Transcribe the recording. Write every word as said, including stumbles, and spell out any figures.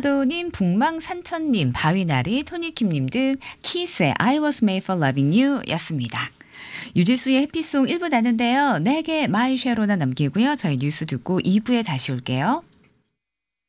샤도님, 북망산천님, 바위나리, 토니킴님 등 키스의 I was made for loving you 였습니다. 유지수의 해피송 일 부 나는데요. 내게 마이 쉐로나 남기고요. 저희 뉴스 듣고 이 부에 다시 올게요.